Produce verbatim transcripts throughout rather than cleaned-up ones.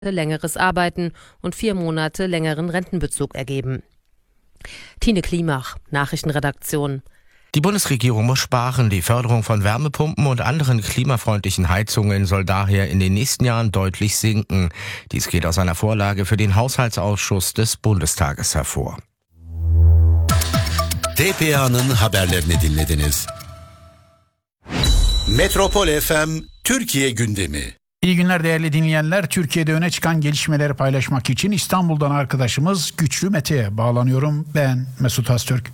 längeres Arbeiten und vier Monate längeren Rentenbezug ergeben. Tine Klimach, Nachrichtenredaktion. Die Bundesregierung muss sparen. Die Förderung von Wärmepumpen und anderen klimafreundlichen Heizungen soll daher in den nächsten Jahren deutlich sinken. Dies geht aus einer Vorlage für den Haushaltsausschuss des Bundestages hervor. T P A'nın haberlerini dinlediniz. Metropol F M Türkiye gündemi. İyi günler değerli dinleyenler. Türkiye'de öne çıkan gelişmeleri paylaşmak için İstanbul'dan arkadaşımız Güçlü Mete'ye bağlanıyorum. Ben Mesut Öztürk.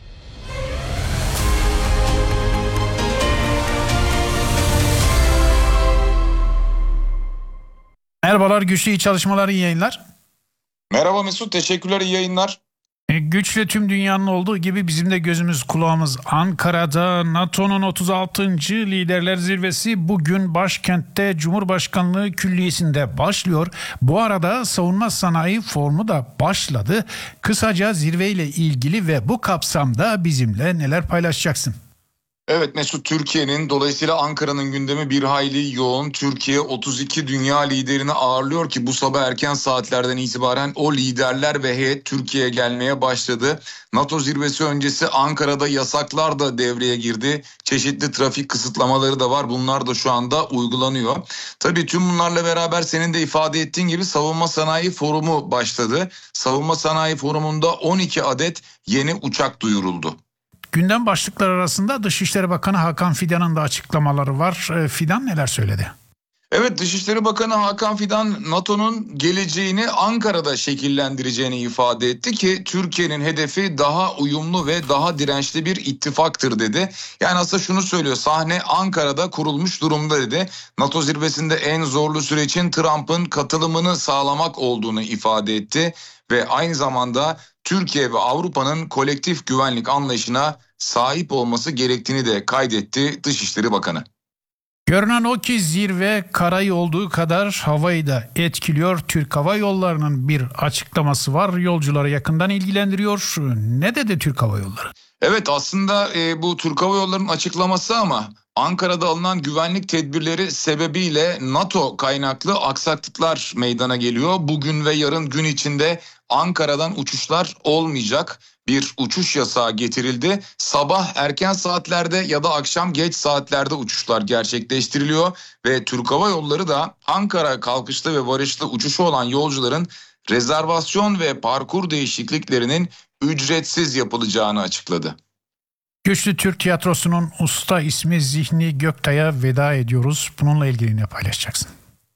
Merhabalar Güçlü, iyi çalışmalar, iyi yayınlar. Merhaba Mesut, teşekkürler, iyi yayınlar. E, Güçlü, tüm dünyanın olduğu gibi bizim de gözümüz kulağımız Ankara'da. NATO'nun otuz altıncı Liderler Zirvesi bugün başkentte Cumhurbaşkanlığı Külliyesi'nde başlıyor. Bu arada savunma sanayi forumu da başladı. Kısaca zirveyle ilgili ve bu kapsamda bizimle neler paylaşacaksın? Evet Mesut, Türkiye'nin dolayısıyla Ankara'nın gündemi bir hayli yoğun. Türkiye otuz iki dünya liderini ağırlıyor ki bu sabah erken saatlerden itibaren o liderler ve heyet Türkiye'ye gelmeye başladı. NATO zirvesi öncesi Ankara'da yasaklar da devreye girdi. Çeşitli trafik kısıtlamaları da var. Bunlar da şu anda uygulanıyor. Tabii tüm bunlarla beraber senin de ifade ettiğin gibi Savunma Sanayi Forumu başladı. Savunma Sanayi Forumu'nda on iki adet yeni uçak duyuruldu. Gündem başlıkları arasında Dışişleri Bakanı Hakan Fidan'ın da açıklamaları var. Fidan neler söyledi? Evet, Dışişleri Bakanı Hakan Fidan NATO'nun geleceğini Ankara'da şekillendireceğini ifade etti ki Türkiye'nin hedefi daha uyumlu ve daha dirençli bir ittifaktır dedi. Yani aslında şunu söylüyor, sahne Ankara'da kurulmuş durumda dedi. NATO zirvesinde en zorlu sürecin Trump'ın katılımını sağlamak olduğunu ifade etti ve aynı zamanda Türkiye ve Avrupa'nın kolektif güvenlik anlayışına sahip olması gerektiğini de kaydetti Dışişleri Bakanı. Görünen o ki zirve karayı olduğu kadar havayı da etkiliyor. Türk Hava Yolları'nın bir açıklaması var. Yolcuları yakından ilgilendiriyor. Ne dedi Türk Hava Yolları? Evet, aslında e, bu Türk Hava Yolları'nın açıklaması ama Ankara'da alınan güvenlik tedbirleri sebebiyle NATO kaynaklı aksaklıklar meydana geliyor. Bugün ve yarın gün içinde Ankara'dan uçuşlar olmayacak. Bir uçuş yasağı getirildi. Sabah erken saatlerde ya da akşam geç saatlerde uçuşlar gerçekleştiriliyor ve Türk Hava Yolları da Ankara kalkışlı ve varışlı uçuşu olan yolcuların rezervasyon ve parkur değişikliklerinin ücretsiz yapılacağını açıkladı. Güçlü, Türk Tiyatrosu'nun usta ismi Zihni Göktay'a veda ediyoruz. Bununla ilgili ne paylaşacaksın?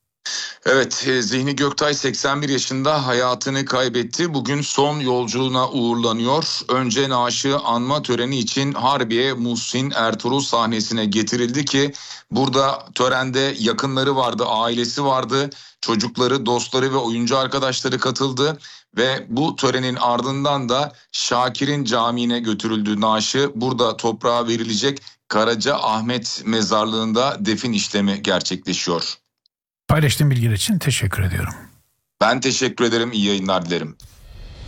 Evet, Zihni Göktay seksen bir yaşında hayatını kaybetti. Bugün son yolculuğuna uğurlanıyor. Önce naaşı anma töreni için Harbiye Muhsin Ertuğrul sahnesine getirildi ki burada törende yakınları vardı, ailesi vardı, çocukları, dostları ve oyuncu arkadaşları katıldı. Ve bu törenin ardından da Şakir'in camiine götürüldü naaşı. Burada toprağa verilecek Karaca Ahmet mezarlığında defin işlemi gerçekleşiyor. Paylaştığın bilgiler için teşekkür ediyorum. Ben teşekkür ederim. İyi yayınlar dilerim.